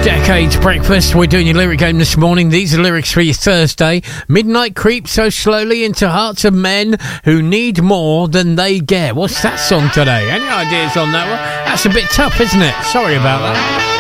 Decades Breakfast. We're doing your lyric game this morning. These are lyrics for your Thursday. Midnight creeps so slowly into hearts of men who need more than they get. What's that song today? Any ideas on that one? That's a bit tough, isn't it? Sorry about that.